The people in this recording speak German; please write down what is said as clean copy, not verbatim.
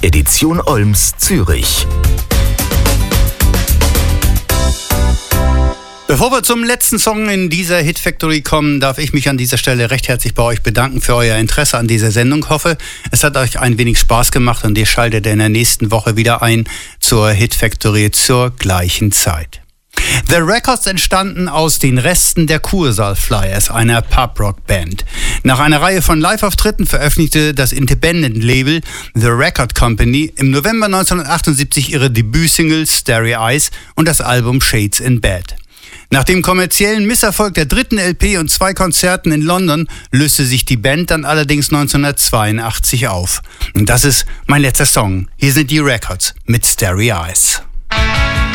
Edition Olms, Zürich. Bevor wir zum letzten Song in dieser Hit Factory kommen, darf ich mich an dieser Stelle recht herzlich bei euch bedanken für euer Interesse an dieser Sendung. Hoffe, es hat euch ein wenig Spaß gemacht und ihr schaltet in der nächsten Woche wieder ein zur Hit Factory zur gleichen Zeit. The Records entstanden aus den Resten der Kursaal Flyers, einer Pub-Rock-Band. Nach einer Reihe von Live-Auftritten veröffentlichte das Independent-Label The Record Company im November 1978 ihre Debütsingle Starry Eyes und das Album Shades in Bed. Nach dem kommerziellen Misserfolg der dritten LP und 2 Konzerten in London löste sich die Band dann allerdings 1982 auf. Und das ist mein letzter Song. Hier sind die Records mit Starry Eyes.